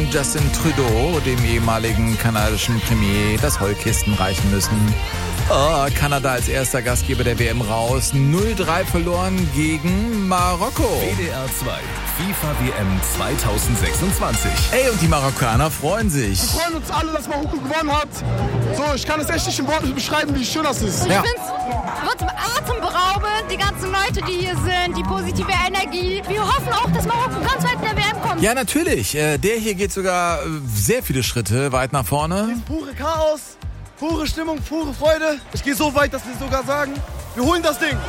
Justin Trudeau, dem ehemaligen kanadischen Premier, das Heulkisten reichen müssen. Kanada als erster Gastgeber der WM raus. 0-3 verloren gegen Marokko. WDR 2, FIFA WM 2026. Ey, und die Marokkaner freuen sich. Wir freuen uns alle, dass Marokko gewonnen hat. So, ich kann es echt nicht in Worten beschreiben, wie schön das ist. Ja. Ich finde es atemberaubend, die ganzen Leute, die hier sind, die positive Energie. Wir hoffen auch, dass Marokko ganz weit in der WM kommt. Ja, natürlich. Der hier geht sogar sehr viele Schritte weit nach vorne. Pure Chaos, pure Stimmung, pure Freude. Ich gehe so weit, dass wir sogar sagen, wir holen das Ding.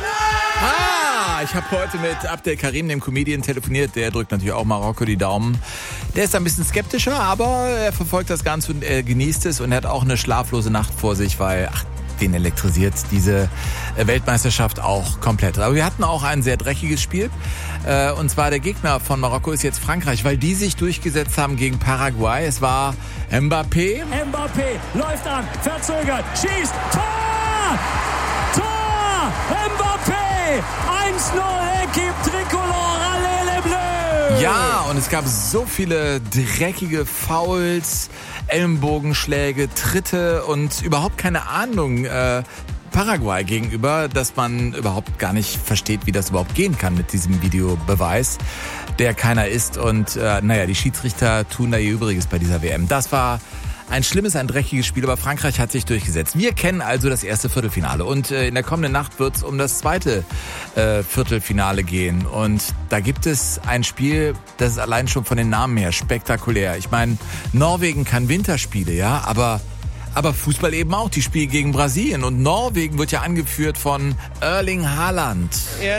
Ich habe heute mit Abdel Karim, dem Comedian, telefoniert. Der drückt natürlich auch Marokko die Daumen. Der ist ein bisschen skeptischer, aber er verfolgt das Ganze und er genießt es. Und er hat auch eine schlaflose Nacht vor sich, weil, den elektrisiert diese Weltmeisterschaft auch komplett. Aber wir hatten auch ein sehr dreckiges Spiel. Und zwar der Gegner von Marokko ist jetzt Frankreich, weil die sich durchgesetzt haben gegen Paraguay. Es war Mbappé. Mbappé läuft an, verzögert, schießt, Tor! Tor! Mbappé! 1-0, Equipe Tricolore, allez les Bleus! Ja, und es gab so viele dreckige Fouls, Ellenbogenschläge, Tritte und überhaupt keine Ahnung Paraguay gegenüber, dass man überhaupt gar nicht versteht, wie das überhaupt gehen kann mit diesem Videobeweis, der keiner ist. Und die Schiedsrichter tun da ihr Übriges bei dieser WM. Das war ein schlimmes, ein dreckiges Spiel, aber Frankreich hat sich durchgesetzt. Wir kennen also das erste Viertelfinale und in der kommenden Nacht wird es um das zweite Viertelfinale gehen. Und da gibt es ein Spiel, das ist allein schon von den Namen her spektakulär. Ich meine, Norwegen kann Winterspiele, ja, aber Fußball eben auch. Die spielen gegen Brasilien und Norwegen wird ja angeführt von Erling Haaland.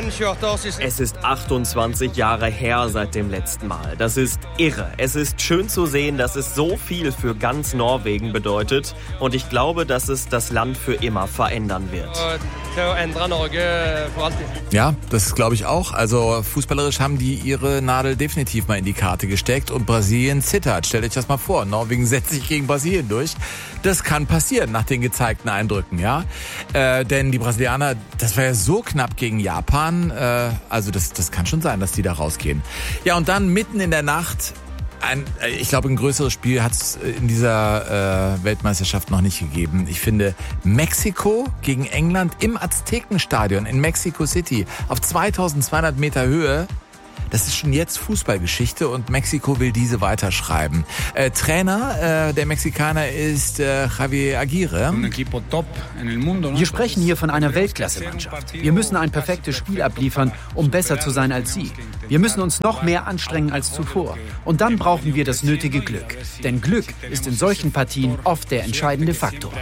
Es ist 28 Jahre her seit dem letzten Mal. Das ist irre. Es ist schön zu sehen, dass es so viel für ganz Norwegen bedeutet. Und ich glaube, dass es das Land für immer verändern wird. Ja, das glaube ich auch. Also fußballerisch haben die ihre Nadel definitiv mal in die Karte gesteckt und Brasilien zittert. Stellt euch das mal vor. Norwegen setzt sich gegen Brasilien durch. Das kann passieren nach den gezeigten Eindrücken, ja. Denn die Brasilianer, das war ja so knapp gegen Japan. Also das kann schon sein, dass die da rausgehen. Ja, und dann mitten in der Nacht, ich glaube, ein größeres Spiel hat es in dieser Weltmeisterschaft noch nicht gegeben. Ich finde, Mexiko gegen England im Aztekenstadion in Mexico City auf 2200 Meter Höhe. Das ist schon jetzt Fußballgeschichte und Mexiko will diese weiterschreiben. Trainer der Mexikaner ist Javier Aguirre. Wir sprechen hier von einer Weltklasse-Mannschaft. Wir müssen ein perfektes Spiel abliefern, um besser zu sein als sie. Wir müssen uns noch mehr anstrengen als zuvor. Und dann brauchen wir das nötige Glück. Denn Glück ist in solchen Partien oft der entscheidende Faktor.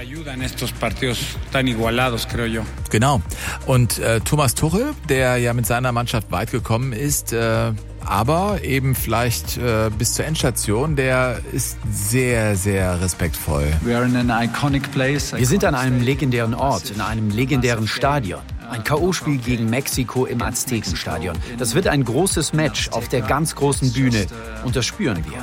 Genau. Und Thomas Tuchel, der ja mit seiner Mannschaft weit gekommen ist, aber eben vielleicht bis zur Endstation, der ist sehr, sehr respektvoll. Wir sind an einem legendären Ort, in einem legendären Stadion. Ein K.O.-Spiel gegen Mexiko im Aztekenstadion. Das wird ein großes Match auf der ganz großen Bühne und das spüren wir.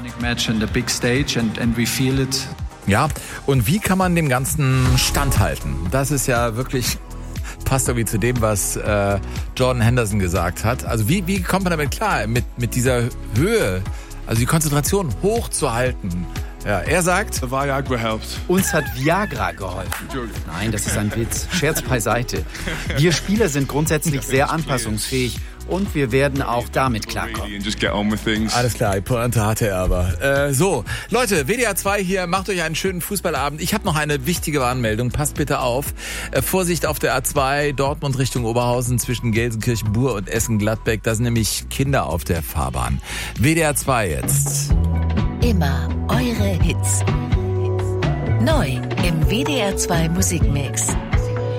Ja, und wie kann man dem Ganzen standhalten? Das ist ja wirklich, passt irgendwie zu dem, was Jordan Henderson gesagt hat. Also wie kommt man damit klar, mit dieser Höhe, also die Konzentration hochzuhalten? Ja, er sagt, uns hat Viagra geholfen. Nein, das ist ein Witz. Scherz beiseite. Wir Spieler sind grundsätzlich sehr anpassungsfähig und wir werden auch damit klarkommen. Alles klar, die Pointe hatte er aber. So, Leute, WDR 2 hier, macht euch einen schönen Fußballabend. Ich habe noch eine wichtige Warnmeldung, passt bitte auf. Vorsicht auf der A2, Dortmund Richtung Oberhausen zwischen Gelsenkirchen-Bur und Essen-Gladbeck. Da sind nämlich Kinder auf der Fahrbahn. WDR 2 jetzt. Immer eure Hits. Neu im WDR 2 Musikmix.